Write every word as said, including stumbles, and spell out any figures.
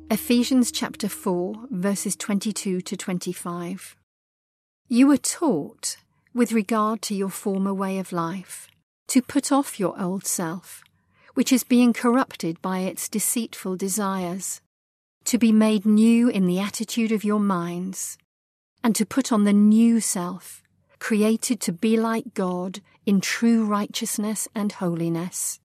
Ephesians chapter four, verses twenty-two to twenty-five. You were taught, with regard to your former way of life, to put off your old self, which is being corrupted by its deceitful desires, to be made new in the attitude of your minds, and to put on the new self, created to be like God in true righteousness and holiness.